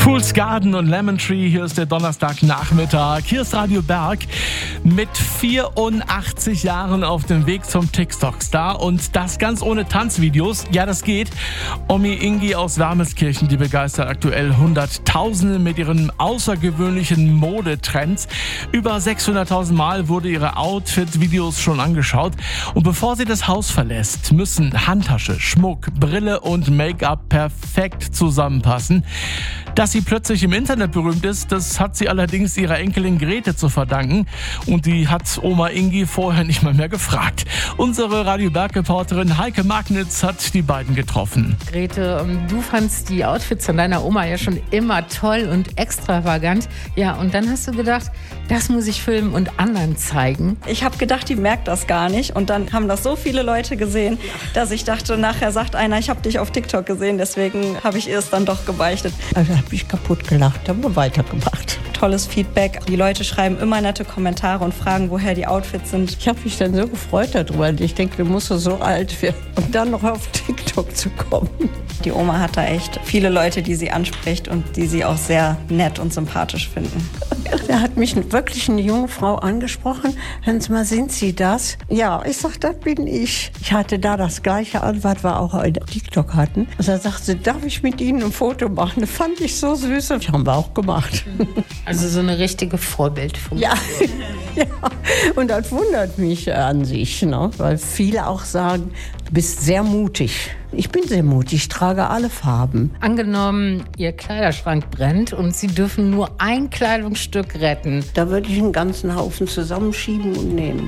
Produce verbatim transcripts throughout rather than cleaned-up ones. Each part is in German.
Fool's Garden und Lemon Tree, hier ist der Donnerstagnachmittag. Hier ist Radio Berg mit vierundachtzig Jahren auf dem Weg zum TikTok-Star und das ganz ohne Tanzvideos. Ja, das geht. Omi Ingi aus Wermelskirchen, die begeistert aktuell Hunderttausende mit ihren außergewöhnlichen Modetrends. Über sechshunderttausend Mal wurde ihre Outfit-Videos schon angeschaut. Und bevor sie das Haus verlässt, müssen Handtasche, Schmuck, Brille und Make-up perfekt zusammenpassen. Dass sie plötzlich im Internet berühmt ist, das hat sie allerdings ihrer Enkelin Grete zu verdanken. Und die hat Oma Ingi vorher nicht mal mehr gefragt. Unsere Radio Berg-Reporterin Heike Magnitz hat die beiden getroffen. Grete, du fandst die Outfits von deiner Oma ja schon immer toll und extravagant. Ja, und dann hast du gedacht, das muss ich filmen und anderen zeigen. Ich habe gedacht, die merkt das gar nicht. Und dann haben das so viele Leute gesehen, dass ich dachte, nachher sagt einer, ich habe dich auf TikTok gesehen. Deswegen habe ich ihr es dann doch gebeichtet. Also habe ich kaputt gelacht, haben wir weitergemacht. Tolles Feedback. Die Leute schreiben immer nette Kommentare und fragen, woher die Outfits sind. Ich habe mich dann so gefreut darüber. Ich denke, du musst so alt werden, um dann noch auf TikTok zu kommen. Die Oma hat da echt viele Leute, die sie anspricht und die sie auch sehr nett und sympathisch finden. Da hat mich wirklich eine junge Frau angesprochen. Hören Sie mal, sind Sie das? Ja, ich sag, das bin ich. Ich hatte da das gleiche an, was wir auch in TikTok hatten. Und dann sagte sie, darf ich mit Ihnen ein Foto machen? Das fand ich so süß. Das haben wir auch gemacht. Also so eine richtige Vorbildfunktion. Ja, ja. Und das wundert mich an sich, ne? Weil viele auch sagen, du bist sehr mutig. Ich bin sehr mutig, ich trage alle Farben. Angenommen, Ihr Kleiderschrank brennt und Sie dürfen nur ein Kleidungsstück retten. Da würde ich einen ganzen Haufen zusammenschieben und nehmen.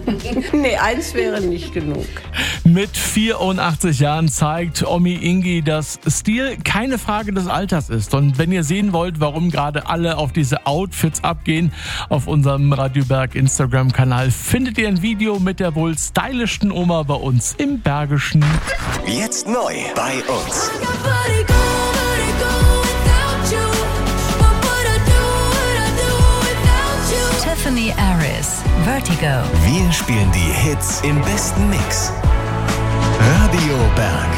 Nee, eins wäre nicht genug. Mit vierundachtzig Jahren zeigt Omi Ingi, dass Stil keine Frage des Alters ist. Und wenn ihr sehen wollt, warum gerade alle auf diese Outfits abgehen, auf unserem Radio Berg Instagram-Kanal findet ihr ein Video mit der wohl stylischsten Oma bei uns im Bergischen. Jetzt neu bei uns. Tiffany Aris, Vertigo. Wir spielen die Hits im besten Mix. Radio Berg.